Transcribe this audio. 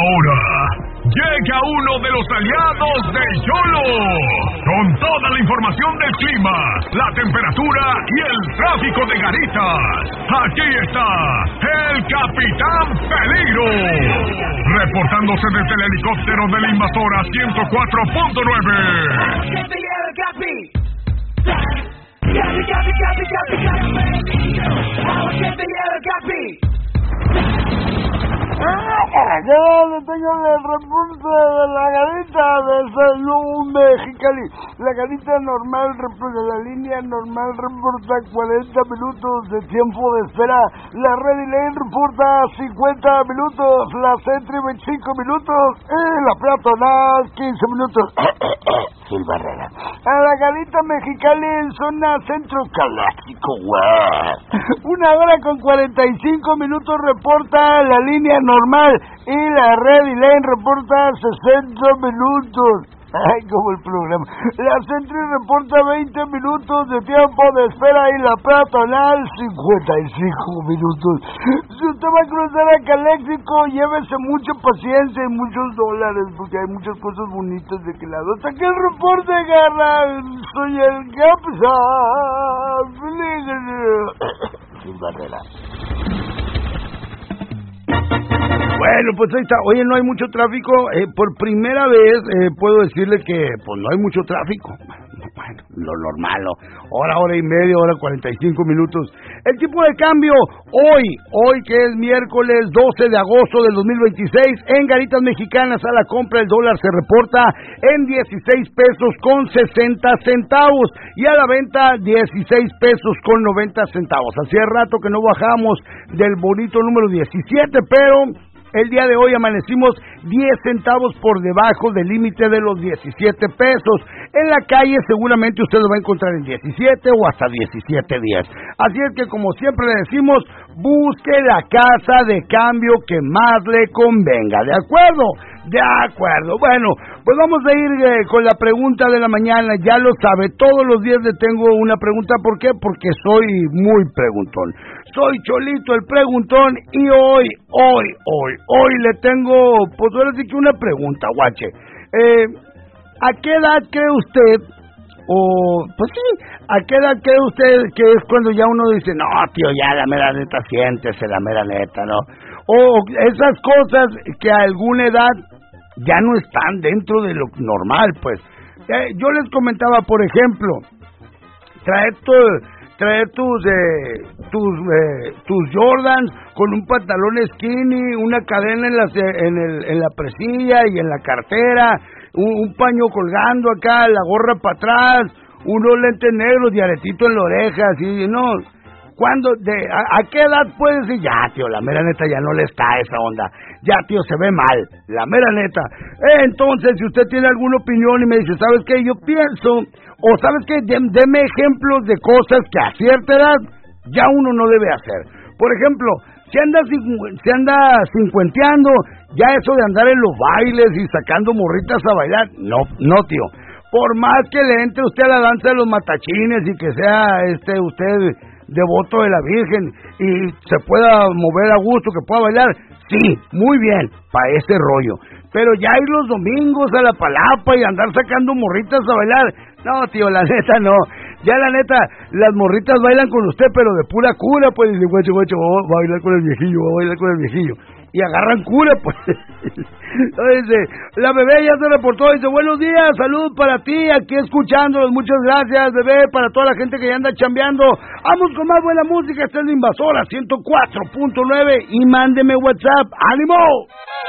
ahora llega uno de los aliados de YOLO, con toda la información del clima, la temperatura y el tráfico de Garitas. Aquí está el Capitán Peligro, reportándose desde el helicóptero de la Invasora 104.9. Yo tengo el reporte de la Garita de Salud Mexicali. La Garita normal, la línea normal reporta 40 minutos de tiempo de espera. La Ready Lane reporta 50 minutos. La Sentry 25 minutos. Y la peatonal 15 minutos. Sin barrera. A la Garita Mexicali en zona centro galáctico, Una hora con 45 minutos reporta la línea normal y la Ready Lane reporta 60 minutos. Ay, como el programa. La Sentry reporta 20 minutos de tiempo de espera y la peatonal 55 minutos. Si usted va a cruzar a Caléxico, llévese mucha paciencia y muchos dólares, porque hay muchas cosas bonitas de aquel lado. Hasta que el reporte, garra. Soy el Capitán Peligro. Sin barrera. Bueno, pues ahí está. Oye, no hay mucho tráfico. Por primera vez puedo decirle que pues no hay mucho tráfico. Bueno, lo normal, ¿no? Hora y media, hora 45 minutos. El tipo de cambio, hoy que es miércoles 12 de agosto del 2026, en Garitas Mexicanas a la compra el dólar se reporta en 16 pesos con 60 centavos y a la venta 16 pesos con 90 centavos. Hacía rato que no bajamos del bonito número 17, pero el día de hoy amanecimos 10 centavos por debajo del límite de los 17 pesos. En la calle seguramente usted lo va a encontrar en 17 o hasta 17.10. Así es que, como siempre le decimos, busque la casa de cambio que más le convenga. ¿De acuerdo? De acuerdo. Bueno, pues vamos a ir con la pregunta de la mañana. Ya lo sabe, todos los días le tengo una pregunta. ¿Por qué? Porque soy muy preguntón. Soy Cholito el preguntón y hoy le tengo, pues ahora sí que una pregunta, guache. ¿A qué edad cree usted, pues sí, a qué edad cree usted que es cuando ya uno dice, no, tío, ya la mera neta, siéntese, la mera neta, ¿no? O esas cosas que a alguna edad ya no están dentro de lo normal, pues. Yo les comentaba, por ejemplo, traer tus Jordans con un pantalón skinny, una cadena en la presilla y en la cartera, un paño colgando acá, la gorra para atrás, unos lentes negros y aretito en la oreja, así, no. ¿A qué edad puedes decir, ya, tío, la mera neta ya no le está esa onda? Ya, tío, se ve mal, la mera neta. Entonces, si usted tiene alguna opinión y me dice, ¿sabes qué? Yo pienso, o ¿sabes qué? Deme ejemplos de cosas que a cierta edad ya uno no debe hacer. Por ejemplo, si anda cincuenteando, ya eso de andar en los bailes y sacando morritas a bailar, no, tío. Por más que le entre usted a la danza de los matachines y que sea usted devoto de la Virgen y se pueda mover a gusto, que pueda bailar, sí, muy bien, para ese rollo. Pero ya ir los domingos a la palapa y andar sacando morritas a bailar, no, tío, la neta no. Ya la neta, las morritas bailan con usted, pero de pura cura, pues, dice, guacho, voy a bailar con el viejillo. Y agarran cura, pues. Dice, la bebé ya se reportó, dice, buenos días, saludos para ti, aquí escuchándolos, muchas gracias, bebé, para toda la gente que ya anda chambeando. Vamos con más buena música, esta es la Invasora 104.9 y mándeme WhatsApp, ¡ánimo!